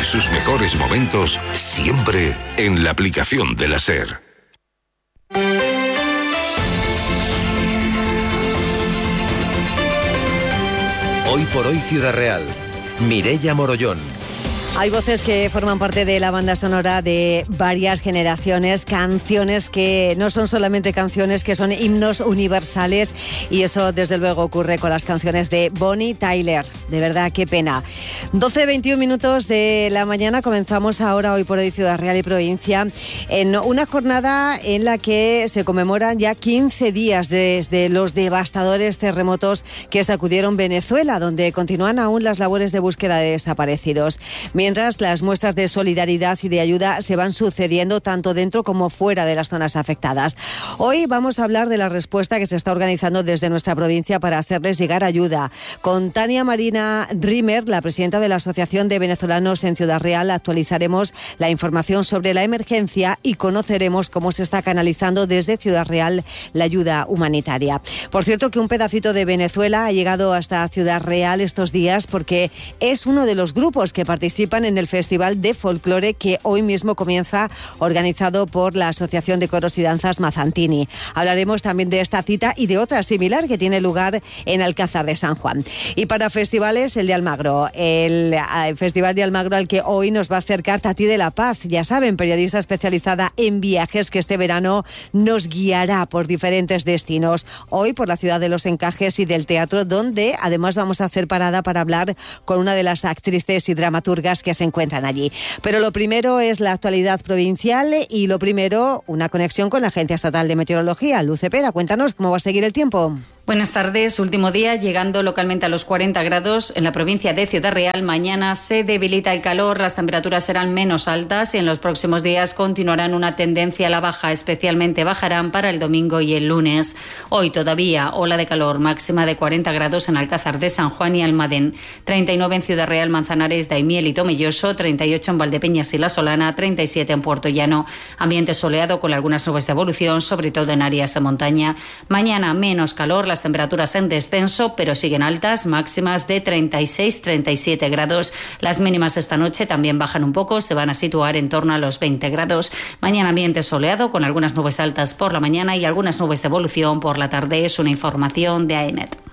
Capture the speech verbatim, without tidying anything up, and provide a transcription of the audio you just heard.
sus mejores momentos siempre en la aplicación de la SER. Hoy por hoy Ciudad Real. Mireia Morollón. Hay voces que forman parte de la banda sonora de varias generaciones, canciones que no son solamente canciones, que son himnos universales, y eso desde luego ocurre con las canciones de Bonnie Tyler. De verdad, qué pena. doce veintiún minutos de la mañana, comenzamos ahora Hoy por Hoy Ciudad Real y Provincia en una jornada en la que se conmemoran ya quince días desde los devastadores terremotos que sacudieron Venezuela, donde continúan aún las labores de búsqueda de desaparecidos. Mientras, las muestras de solidaridad y de ayuda se van sucediendo tanto dentro como fuera de las zonas afectadas. Hoy vamos a hablar de la respuesta que se está organizando desde nuestra provincia para hacerles llegar ayuda. Con Tania Marina Rimmer, la presidenta de la Asociación de Venezolanos en Ciudad Real, actualizaremos la información sobre la emergencia y conoceremos cómo se está canalizando desde Ciudad Real la ayuda humanitaria. Por cierto, que un pedacito de Venezuela ha llegado hasta Ciudad Real estos días porque es uno de los grupos que participan en el Festival de Folclore que hoy mismo comienza, organizado por la Asociación de Coros y Danzas Mazantini. Hablaremos también de esta cita y de otra similar que tiene lugar en Alcázar de San Juan. Y para festivales, el de Almagro, el, el Festival de Almagro al que hoy nos va a acercar Tati de la Paz, ya saben, periodista especializada en viajes que este verano nos guiará por diferentes destinos. Hoy por la ciudad de los encajes y del teatro, donde además vamos a hacer parada para hablar con una de las actrices y dramaturgas que se encuentran allí. Pero lo primero es la actualidad provincial y lo primero, una conexión con la Agencia Estatal de Meteorología. Luz Cepeda, cuéntanos cómo va a seguir el tiempo. Buenas tardes. Último día, llegando localmente a los cuarenta grados en la provincia de Ciudad Real. Mañana se debilita el calor, las temperaturas serán menos altas y en los próximos días continuarán una tendencia a la baja, especialmente bajarán para el domingo y el lunes. Hoy todavía ola de calor, máxima de cuarenta grados en Alcázar de San Juan y Almadén, treinta y nueve en Ciudad Real, Manzanares, Daimiel y Tomelloso, treinta y ocho en Valdepeñas y La Solana, treinta y siete en Puerto Llano. Ambiente soleado con algunas nubes de evolución, sobre todo en áreas de montaña. Mañana menos calor, las temperaturas en descenso, pero siguen altas, máximas de treinta y seis a treinta y siete grados. Las mínimas esta noche también bajan un poco, se van a situar en torno a los veinte grados. Mañana ambiente soleado con algunas nubes altas por la mañana y algunas nubes de evolución por la tarde. Es una información de AEMET.